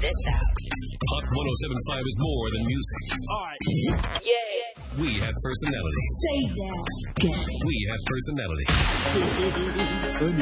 this out. Hot 107.5 is more than music. All right. Yeah. We have personality. Say that. We have personality.